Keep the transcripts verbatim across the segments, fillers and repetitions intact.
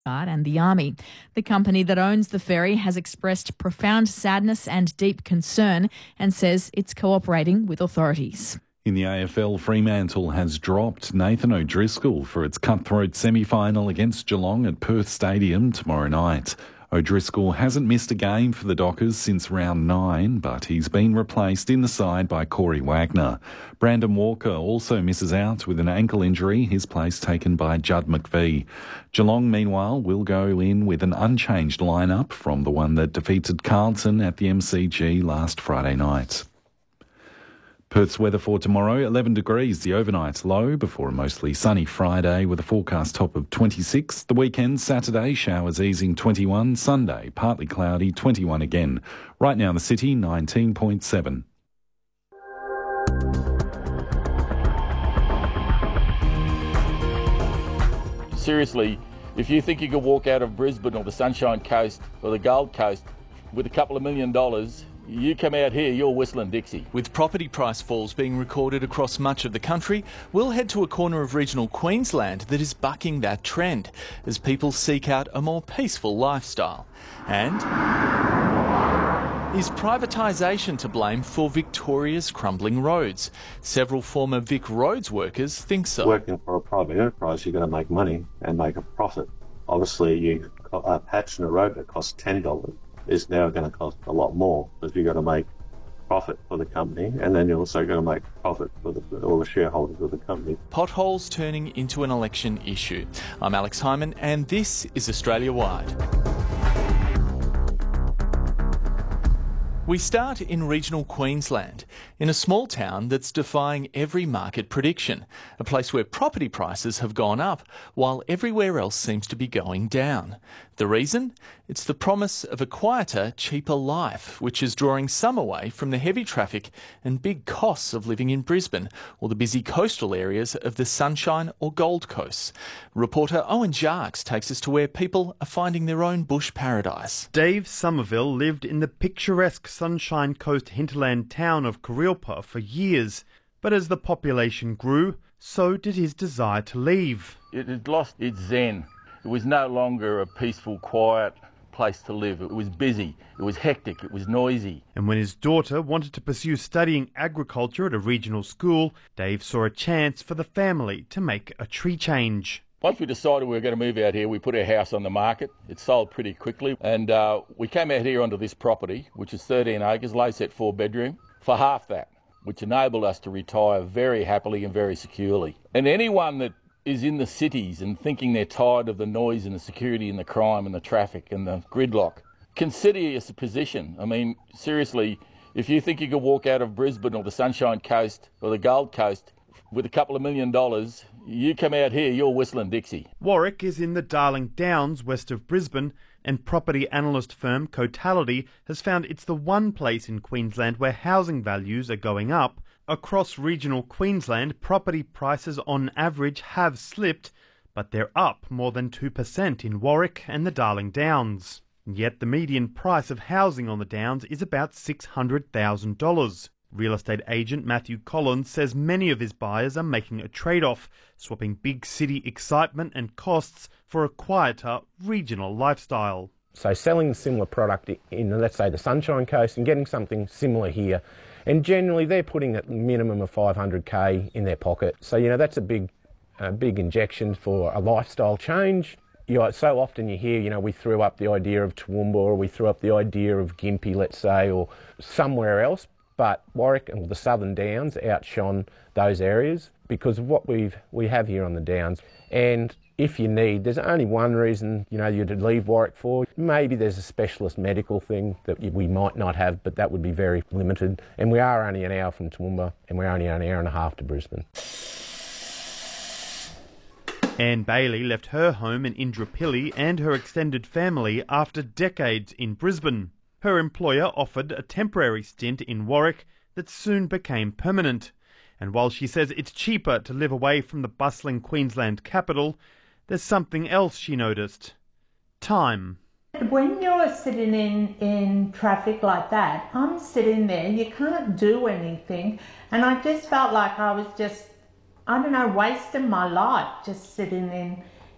and the Army. The company that owns the ferry has expressed profound sadness and deep concern and says it's cooperating with authorities. In the A F L, Fremantle has dropped Nathan O'Driscoll for its cutthroat semi-final against Geelong at Perth Stadium tomorrow night. O'Driscoll hasn't missed a game for the Dockers since round nine, but he's been replaced in the side by Corey Wagner. Brandon Walker also misses out with an ankle injury, his place taken by Judd McVie. Geelong, meanwhile, will go in with an unchanged lineup from the one that defeated Carlton at the M C G last Friday night. Perth's weather for tomorrow, eleven degrees, the overnight low before a mostly sunny Friday with a forecast top of twenty-six. The weekend, Saturday, showers easing twenty-one. Sunday, partly cloudy, twenty-one again. Right now in the city, nineteen point seven. Seriously, if you think you could walk out of Brisbane or the Sunshine Coast or the Gold Coast with a couple of million dollars, you come out here, you're whistling Dixie. With property price falls being recorded across much of the country, we'll head to a corner of regional Queensland that is bucking that trend as people seek out a more peaceful lifestyle. And is privatisation to blame for Victoria's crumbling roads? Several former Vic Roads workers think so. Working for a private enterprise, you've got to make money and make a profit. Obviously, you a patch in a road that costs ten dollars is now going to cost a lot more because you've got to make profit for the company, and then you're also going to make profit for the, all the shareholders of the company. Potholes turning into an election issue. I'm Alex Hyman, and this is Australia Wide. We start in regional Queensland, in a small town that's defying every market prediction, a place where property prices have gone up while everywhere else seems to be going down. The reason? It's the promise of a quieter, cheaper life, which is drawing some away from the heavy traffic and big costs of living in Brisbane or the busy coastal areas of the Sunshine or Gold Coast. Reporter Owen Jarks takes us to where people are finding their own bush paradise. Dave Somerville lived in the picturesque Sunshine Coast hinterland town of Kurilpa for years, but as the population grew, so did his desire to leave. It had lost its zen. It was no longer a peaceful, quiet place to live. It was busy, it was hectic, it was noisy. And when his daughter wanted to pursue studying agriculture at a regional school, Dave saw a chance for the family to make a tree change. Once we decided we were going to move out here, we put our house on the market. It sold pretty quickly, and uh, we came out here onto this property, which is thirteen acres, low set four bedroom, for half that, which enabled us to retire very happily and very securely. And anyone that is in the cities and thinking they're tired of the noise and the security and the crime and the traffic and the gridlock, consider this a position. I mean, seriously, if you think you could walk out of Brisbane or the Sunshine Coast or the Gold Coast with a couple of million dollars, you come out here, you're whistling Dixie. Warwick is in the Darling Downs west of Brisbane, and property analyst firm Cotality has found it's the one place in Queensland where housing values are going up. Across regional Queensland, property prices on average have slipped, but they're up more than two percent in Warwick and the Darling Downs. Yet the median price of housing on the Downs is about six hundred thousand dollars. Real estate agent Matthew Collins says many of his buyers are making a trade-off, swapping big city excitement and costs for a quieter regional lifestyle. So selling a similar product in, let's say, the Sunshine Coast and getting something similar here. And generally they're putting a minimum of five hundred K in their pocket. So, you know, that's a big, a big injection for a lifestyle change. You know, so often you hear, you know, we threw up the idea of Toowoomba, or we threw up the idea of Gympie, let's say, or somewhere else. But Warwick and the Southern Downs outshone those areas because of what we've, we have here on the Downs. And if you need, there's only one reason, you know, you'd leave Warwick for. Maybe there's a specialist medical thing that we might not have, but that would be very limited. And we are only an hour from Toowoomba, and we're only an hour and a half to Brisbane. Anne Bailey left her home in Indooroopilly and her extended family after decades in Brisbane. Her employer offered a temporary stint in Warwick that soon became permanent. And while she says it's cheaper to live away from the bustling Queensland capital, there's something else she noticed. Time. When you're sitting in, in traffic like that, I'm sitting there, you can't do anything. And I just felt like I was just, I don't know, wasting my life just sitting in,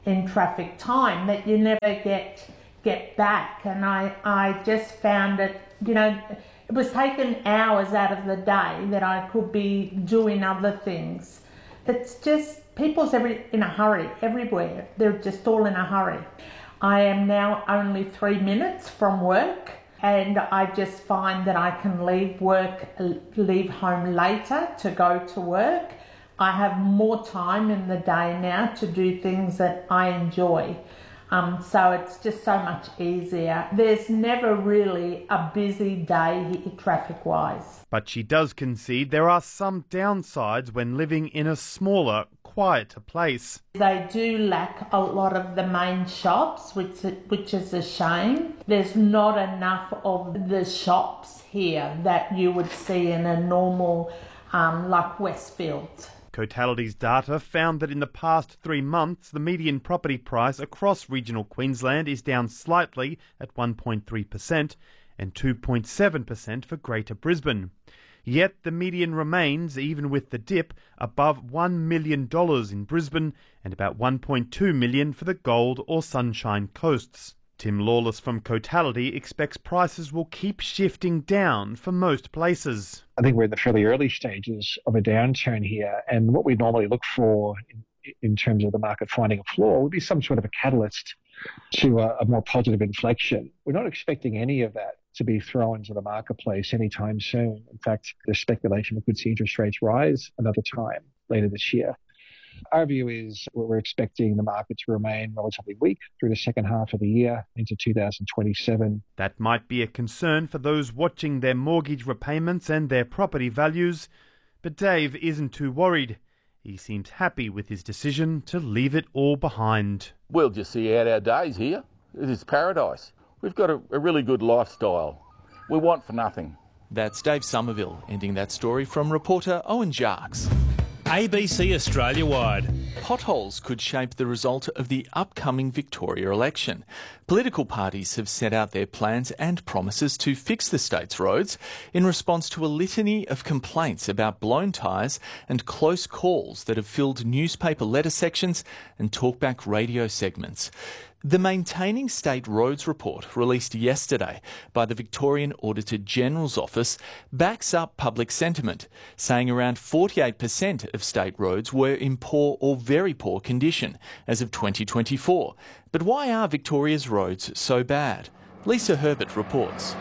in traffic time that you never get get back. And I, I just found it, you know, it was taking hours out of the day that I could be doing other things. It's just, people's every in a hurry everywhere. They're just all in a hurry. I am now only three minutes from work, and I just find that I can leave work, leave home later to go to work. I have more time in the day now to do things that I enjoy. Um, so it's just so much easier. There's never really a busy day traffic-wise. But she does concede there are some downsides when living in a smaller, quieter place. They do lack a lot of the main shops, which which is a shame. There's not enough of the shops here that you would see in a normal, um, like Westfield. Cotality's data found that in the past three months, the median property price across regional Queensland is down slightly at one point three percent and two point seven percent for Greater Brisbane. Yet the median remains, even with the dip, above one million dollars in Brisbane and about one point two million dollars for the Gold or Sunshine Coasts. Tim Lawless from Cotality expects prices will keep shifting down for most places. I think we're in the fairly early stages of a downturn here, and what we normally look for in, in terms of the market finding a floor would be some sort of a catalyst to a, a more positive inflection. We're not expecting any of that to be thrown into the marketplace anytime soon. In fact, there's speculation we could see interest rates rise another time later this year. Our view is we're expecting the market to remain relatively weak through the second half of the year into two thousand twenty-seven. That might be a concern for those watching their mortgage repayments and their property values, but Dave isn't too worried. He seems happy with his decision to leave it all behind. We'll just see out our days here. It is paradise. We've got a, a really good lifestyle. We want for nothing. That's Dave Somerville ending that story from reporter Owen Jarks. A B C Australia-wide. Potholes could shape the result of the upcoming Victoria election. Political parties have set out their plans and promises to fix the state's roads in response to a litany of complaints about blown tyres and close calls that have filled newspaper letter sections and talkback radio segments. The Maintaining State Roads report, released yesterday by the Victorian Auditor General's Office, backs up public sentiment, saying around forty-eight percent of state roads were in poor or very poor condition as of twenty twenty-four. But why are Victoria's roads so bad? Lisa Herbert reports.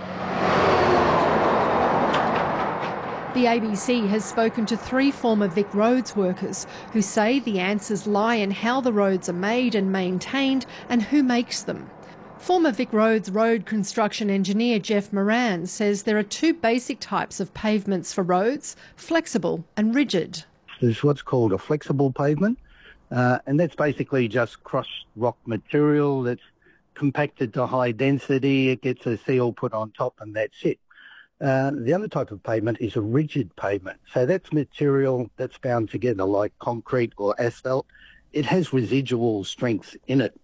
The A B C has spoken to three former Vic Roads workers who say the answers lie in how the roads are made and maintained and who makes them. Former Vic Roads road construction engineer Jeff Moran says there are two basic types of pavements for roads, flexible and rigid. There's what's called a flexible pavement, uh, and that's basically just crushed rock material that's compacted to high density. It gets a seal put on top and that's it. Uh, the other type of pavement is a rigid pavement. So that's material that's bound together like concrete or asphalt. It has residual strength in it.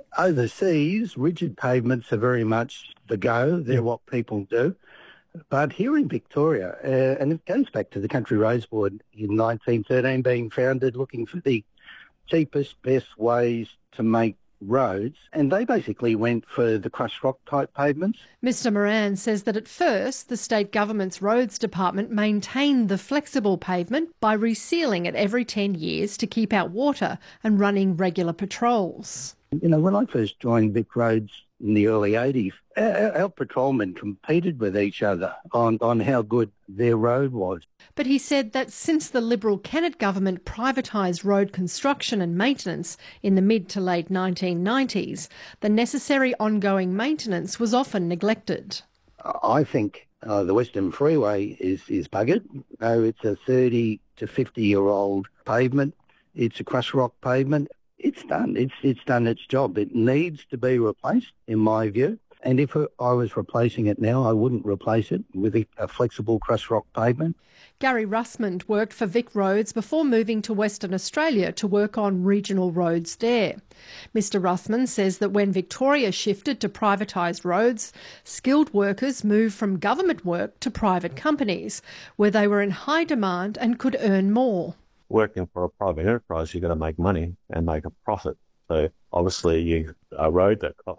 Overseas, rigid pavements are very much the go. They're what people do. But here in Victoria, uh, and it goes back to the Country Roads Board in nineteen thirteen being founded, looking for the cheapest, best ways to make roads, and they basically went for the crushed rock type pavements. Mister Moran says that at first the state government's roads department maintained the flexible pavement by resealing it every ten years to keep out water and running regular patrols. You know, when I first joined Vic Roads in the early eighties, our, our patrolmen competed with each other on, on how good their road was. But he said that since the Liberal Kennett government privatised road construction and maintenance in the mid to late nineteen nineties, the necessary ongoing maintenance was often neglected. I think uh, the Western Freeway is, is buggered. No, it's a thirty to fifty year old pavement. It's a crushed rock pavement. It's done. It's it's done its job. It needs to be replaced, in my view. And if I was replacing it now, I wouldn't replace it with a, a flexible crushed rock pavement. Gary Russmond worked for Vic Roads before moving to Western Australia to work on regional roads there. Mister Russmond says that when Victoria shifted to privatised roads, skilled workers moved from government work to private companies, where they were in high demand and could earn more. Working for a private enterprise, you've got to make money and make a profit. So Obviously, you, a road that